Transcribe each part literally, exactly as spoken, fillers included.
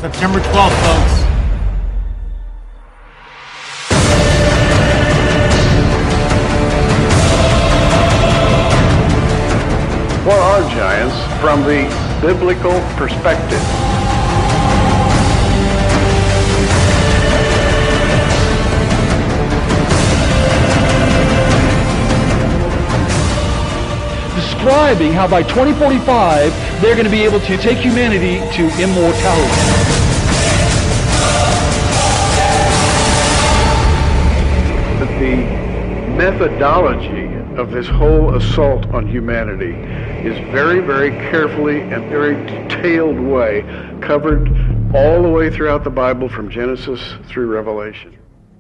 September twelfth, folks. What are giants from the biblical perspective? Describing how by twenty forty-five they're going to be able to take humanity to immortality. But the methodology of this whole assault on humanity is very, very carefully and very detailed way covered all the way throughout the Bible from Genesis through Revelation.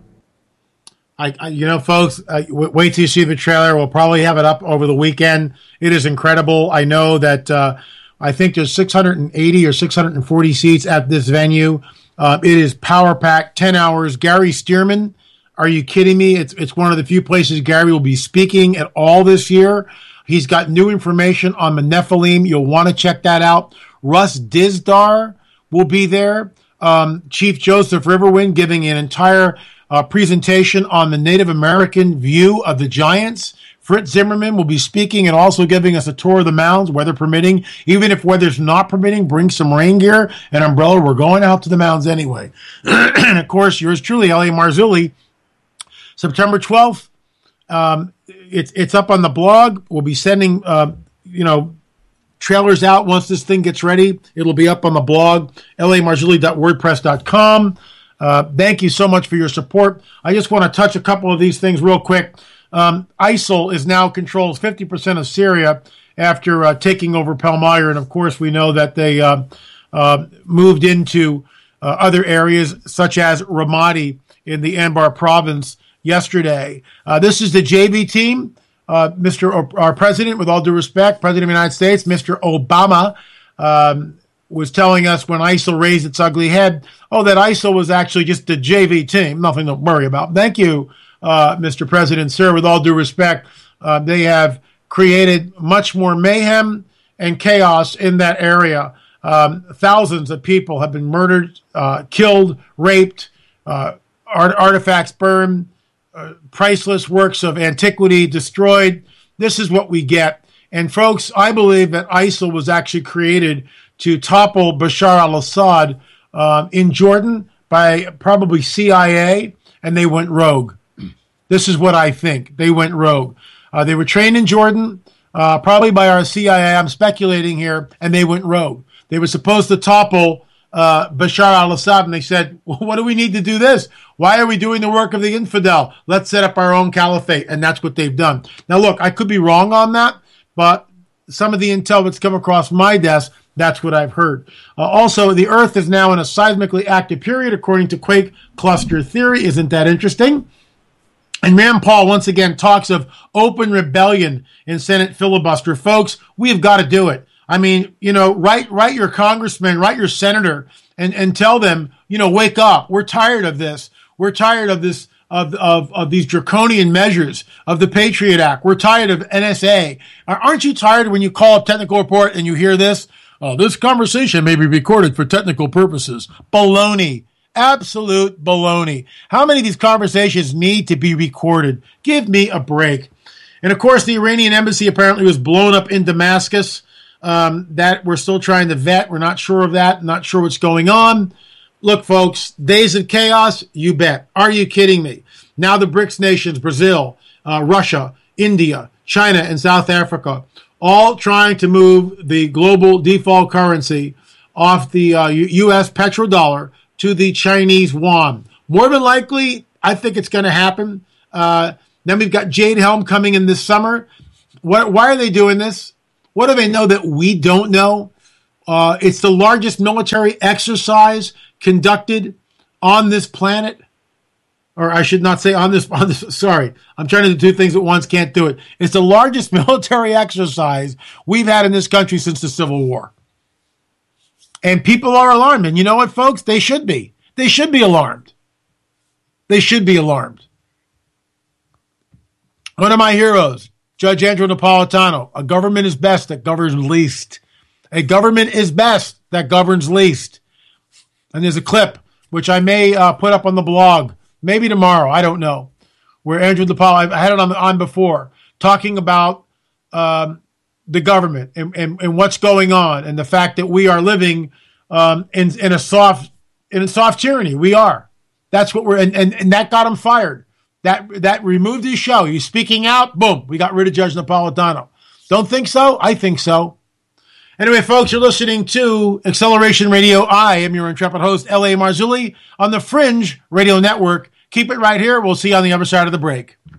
I, I, you know, folks, uh, w- wait till you see the trailer. We'll probably have it up over the weekend. It is incredible. I know that uh, I think there's six hundred eighty or six hundred forty seats at this venue. Uh, it is power-packed, ten hours. Gary Stearman, are you kidding me? It's it's one of the few places Gary will be speaking at all this year. He's got new information on the Nephilim. You'll want to check that out. Russ Dizdar will be there. Um, Chief Joseph Riverwind giving an entire uh, presentation on the Native American view of the giants. Fritz Zimmerman will be speaking and also giving us a tour of the mounds, weather permitting. Even if weather's not permitting, bring some rain gear and umbrella. We're going out to the mounds anyway. And, of course, yours truly, L A Marzulli, September twelfth. Um, it's it's up on the blog. We'll be sending, uh, you know, trailers out once this thing gets ready. It'll be up on the blog, L A marzulli dot wordpress dot com. Uh, thank you so much for your support. I just want to touch a couple of these things real quick. Um, ISIL is now controls fifty percent of Syria after uh, taking over Palmyra. And, of course, we know that they uh, uh, moved into uh, other areas such as Ramadi in the Anbar province yesterday. Uh, this is the J V team. Uh, Mister O- our president, with all due respect, President of the United States, Mister Obama, um, was telling us when ISIL raised its ugly head, oh, that ISIL was actually just a J V team. Nothing to worry about. Thank you, uh, Mister President, sir. With all due respect, uh, they have created much more mayhem and chaos in that area. Um, thousands of people have been murdered, uh, killed, raped, uh, art- artifacts burned, uh, priceless works of antiquity destroyed. This is what we get. And folks, I believe that ISIL was actually created to topple Bashar al-Assad uh, in Jordan by probably C I A, and they went rogue. This is what I think. They went rogue. Uh, they were trained in Jordan, uh, probably by our C I A. I'm speculating here, and they went rogue. They were supposed to topple uh, Bashar al-Assad, and they said, well, what do we need to do this? Why are we doing the work of the infidel? Let's set up our own caliphate, and that's what they've done. Now, look, I could be wrong on that, but some of the intel that's come across my desk, that's what I've heard. Uh, also, the Earth is now in a seismically active period, according to quake cluster theory. Isn't that interesting? And Rand Paul, once again, talks of open rebellion in Senate filibuster. Folks, we have got to do it. I mean, you know, write write your congressman, write your senator, and, and tell them, you know, wake up. We're tired of this. We're tired of this, of, of, of these draconian measures of the Patriot Act. We're tired of N S A. Aren't you tired when you call a technical report and you hear this? Oh, this conversation may be recorded for technical purposes. Baloney. Absolute baloney. How many of these conversations need to be recorded? Give me a break. And, of course, the Iranian embassy apparently was blown up in Damascus. Um, that we're still trying to vet. We're not sure of that. Not sure what's going on. Look, folks, days of chaos, you bet. Are you kidding me? Now the BRICS nations, Brazil, uh, Russia, India, China, and South Africa, all trying to move the global default currency off the uh, U S petrodollar to the Chinese yuan. More than likely, I think it's going to happen. Uh, then we've got Jade Helm coming in this summer. What, why are they doing this? What do they know that we don't know? Uh, it's the largest military exercise conducted on this planet. Or I should not say on this, on this, sorry. I'm trying to do two things at once, can't do it. It's the largest military exercise we've had in this country since the Civil War. And people are alarmed. And you know what, folks? They should be. They should be alarmed. They should be alarmed. One of my heroes, Judge Andrew Napolitano, a government is best that governs least. A government is best that governs least. And there's a clip, which I may uh, put up on the blog, maybe tomorrow, I don't know, where Andrew DePaulo, I had it on, on before, talking about um, the government and, and, and what's going on and the fact that we are living um, in, in a soft in a soft tyranny. We are. That's what we're, and, and, and that got him fired. That that removed his show. He's speaking out, boom, we got rid of Judge Napolitano. Don't think so? I think so. Anyway, folks, you're listening to Acceleration Radio. I am your intrepid host, L A Marzulli, on the Fringe Radio Network. Keep it right here. We'll see you on the other side of the break.